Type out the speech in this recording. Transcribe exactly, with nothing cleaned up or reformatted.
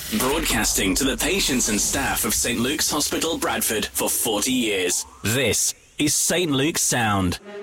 Broadcasting to the patients and staff of Saint Luke's Hospital, Bradford for forty years. This is Saint Luke's Sound.